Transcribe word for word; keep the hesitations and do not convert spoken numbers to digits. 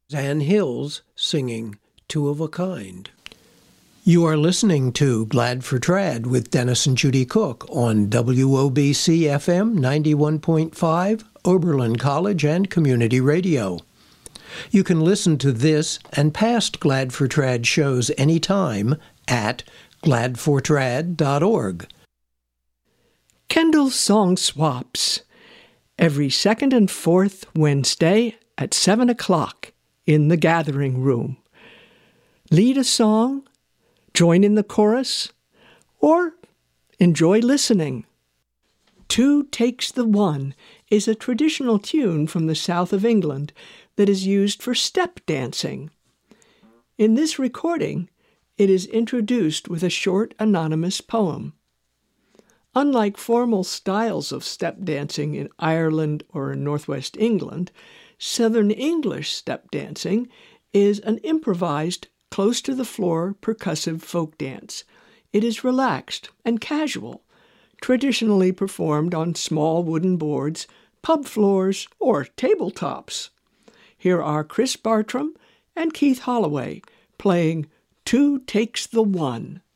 Ann Hills singing Two of a Kind. You are listening to Glad for Trad with Dennis and Judy Cook on W O B C F M ninety-one point five, Oberlin College and Community Radio. You can listen to this and past Glad for Trad shows anytime at glad for trad dot org. Kendall Song Swaps, every second and fourth Wednesday at seven o'clock in the Gathering Room. Lead a song, join in the chorus, or enjoy listening. Two Takes the One is a traditional tune from the south of England that is used for step dancing. In this recording, it is introduced with a short anonymous poem. Unlike formal styles of step dancing in Ireland or northwest England, Southern English step dancing is an improvised, close-to-the-floor percussive folk dance. It is relaxed and casual, traditionally performed on small wooden boards, pub floors, or tabletops. Here are Chris Bartram and Keith Holloway playing Two Takes the One.